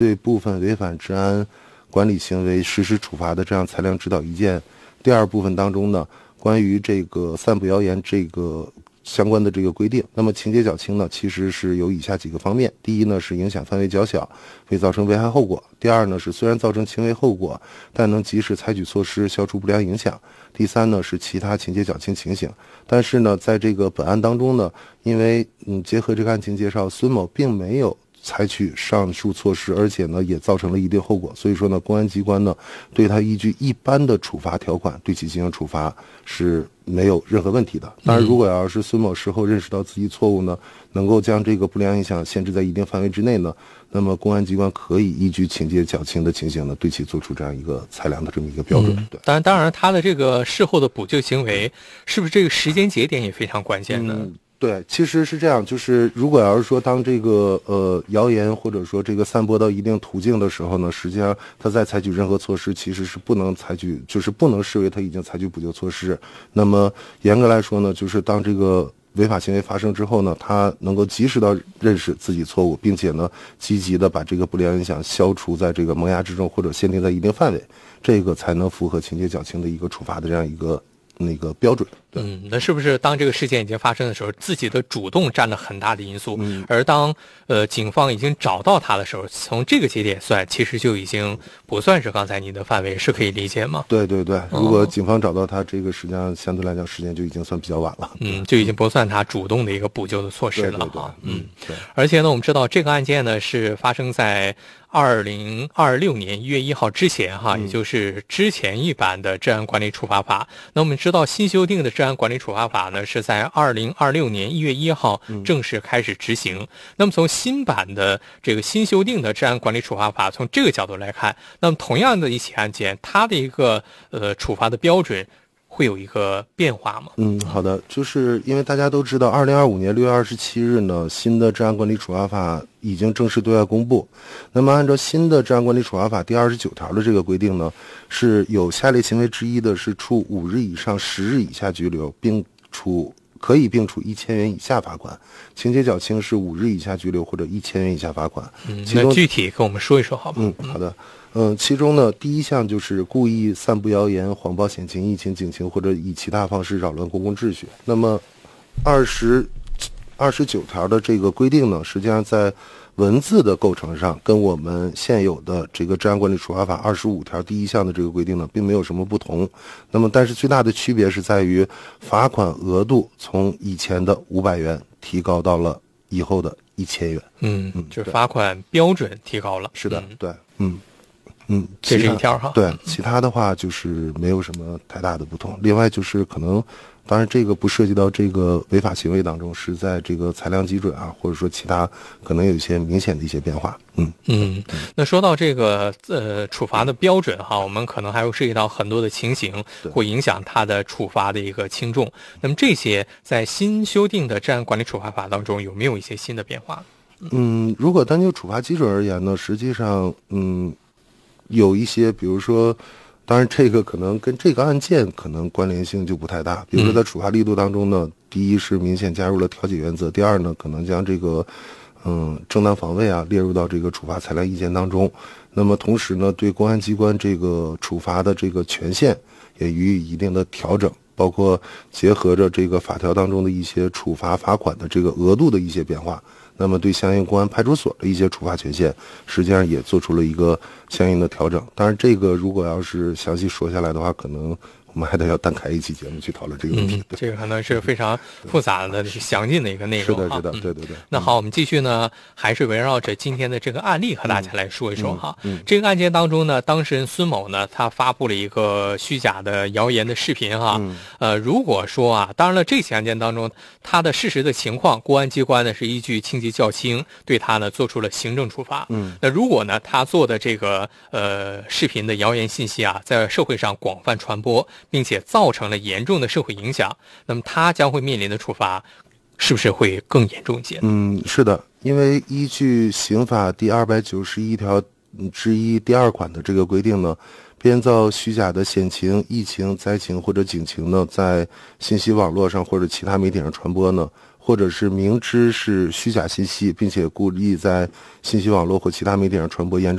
对部分违反治安管理行为实施处罚的这样裁量指导意见第二部分当中呢，关于这个散布谣言这个相关的这个规定，那么情节较轻呢，其实是有以下几个方面。第一呢是影响范围较小，未造成危害后果；第二呢是虽然造成轻微后果，但能及时采取措施消除不良影响；第三呢是其他情节较轻情形。但是呢，在这个本案当中呢，因为结合这个案情介绍，孙某并没有采取上述措施，而且呢也造成了一定后果，所以说呢，公安机关呢对他依据一般的处罚条款对其进行处罚是没有任何问题的。当然，如果要是孙某事后认识到自己错误呢，能够将这个不良影响限制在一定范围之内呢，那么公安机关可以依据情节较轻的情形呢，对其做出这样一个裁量的这么一个标准。对， 当然，他的这个事后的补救行为，是不是这个时间节点也非常关键呢？ 对，其实是这样，就是如果要是说当这个谣言或者说这个散播到一定途径的时候呢，实际上他在采取任何措施，其实是不能采取，就是不能视为他已经采取补救措施。那么严格来说呢，就是当这个违法行为发生之后呢，他能够及时的认识自己错误，并且呢积极的把这个不良影响消除在这个萌芽之中，或者限定在一定范围，这个才能符合情节较轻的一个处罚的这样一个标准。 那是不是当这个事件已经发生的时候，自己的主动占了很大的因素？而当警方已经找到他的时候，从这个节点算，其实就已经不算是刚才您的范围，是可以理解吗？ 对对对，如果警方找到他，这个实际上相对来讲时间就已经算比较晚了。 就已经不算他主动的一个补救的措施了哈。 对。 而且呢，我们知道这个案件呢是发生在2026年1月1号之前哈，也就是之前一版的治安管理处罚法。那我们知道新修订的治安管理处罚法呢是在2026年1月1号正式开始执行。那么从新版的这个新修订的治安管理处罚法，从这个角度来看，那么同样的一起案件，它的一个处罚的标准会有一个变化吗？ 好的，就是因为大家都知道，2025年6月27日呢，新的治安管理处罚法已经正式对外公布。那么按照新的治安管理处罚法第29条的这个规定呢，是有下列行为之一的，是处5日以上10日以下拘留，可以并处1000元以下罚款；情节较轻是5日以下拘留或者1000元以下罚款。 那具体跟我们说一说好吧？ 好的。其中呢，第一项就是故意散布谣言、谎报险情、疫情、警情或者以其他方式扰乱公共秩序。那么29条的这个规定呢，实际上在文字的构成上跟我们现有的这个治安管理处罚法25条第一项的这个规定呢，并没有什么不同。那么但是最大的区别是在于罚款额度从以前的500元提高到了以后的1000元。 就是罚款标准提高了。 是的，对， 这是一条哈。 对，其他的话就是没有什么太大的不同。另外就是可能，当然这个不涉及到这个违法行为当中，是在这个裁量基准啊，或者说其他可能有一些明显的一些变化。 那说到这个处罚的标准哈，我们可能还会涉及到很多的情形，会影响它的处罚的一个轻重。那么这些在新修订的治安管理处罚法当中有没有一些新的变化？ 如果单就处罚基准而言呢，实际上有一些，比如说，当然这个可能跟这个案件可能关联性就不太大。比如说在处罚力度当中呢，第一是明显加入了调解原则，第二呢可能将这个正当防卫啊列入到这个处罚裁量意见当中。那么同时呢，对公安机关这个处罚的这个权限也予以一定的调整，包括结合着这个法条当中的一些处罚罚款的这个额度的一些变化。那么对相应公安派出所的一些处罚权限，实际上也做出了一个相应的调整。当然这个如果要是详细说下来的话，可能我们还得要单开一期节目去讨论这个问题。 这个可能是非常复杂的、详尽的一个内容。 是的，对。 那好，我们继续呢，还是围绕着今天的这个案例和大家来说一说哈。这个案件当中呢，当事人孙某呢，他发布了一个虚假的谣言的视频哈。如果说啊，当然了，这起案件当中他的事实的情况，公安机关呢是依据情节较轻，对他呢做出了行政处罚。那如果呢他做的这个视频的谣言信息啊，在社会上广泛传播，并且造成了严重的社会影响，那么他将会面临的处罚是不是会更严重一些？ 是的，因为依据刑法第291条之一第2款的这个规定呢，编造虚假的险情、疫情、灾情或者警情呢，在信息网络上或者其他媒体上传播呢，或者是明知是虚假信息，并且故意在信息网络或其他媒体上传播，严重